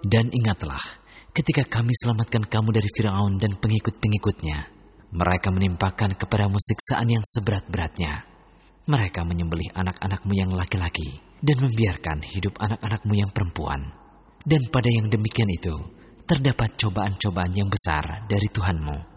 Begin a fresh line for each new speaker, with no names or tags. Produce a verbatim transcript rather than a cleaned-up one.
Dan ingatlah, ketika kami selamatkan kamu dari Firaun dan pengikut-pengikutnya, mereka menimpakan kepadamu siksaan yang seberat-beratnya. Mereka menyembelih anak-anakmu yang laki-laki dan membiarkan hidup anak-anakmu yang perempuan. Dan pada yang demikian itu, terdapat cobaan-cobaan yang besar dari Tuhanmu.